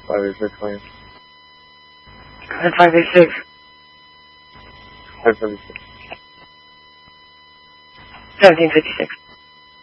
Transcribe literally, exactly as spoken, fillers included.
five eight six, William. That's five eight six. five seven six. seventeen fifty-six.